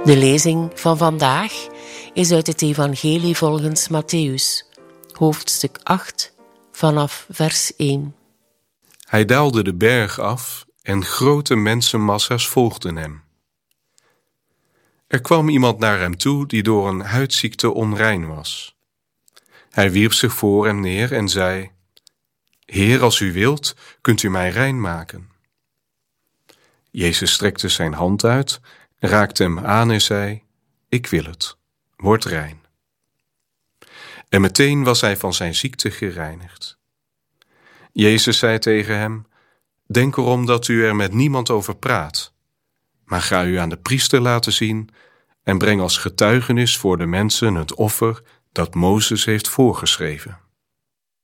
De lezing van vandaag is uit het Evangelie volgens Mattheüs, hoofdstuk 8, vanaf vers 1. Hij daalde de berg af en grote mensenmassa's volgden hem. Er kwam iemand naar hem toe die door een huidziekte onrein was. Hij wierp zich voor hem neer en zei: Heer, als u wilt, kunt u mij rein maken. Jezus strekte zijn hand uit, raakte hem aan en zei: Ik wil het, word rein. En meteen was hij van zijn ziekte gereinigd. Jezus zei tegen hem: Denk erom dat u er met niemand over praat, maar ga u aan de priester laten zien en breng als getuigenis voor de mensen het offer dat Mozes heeft voorgeschreven.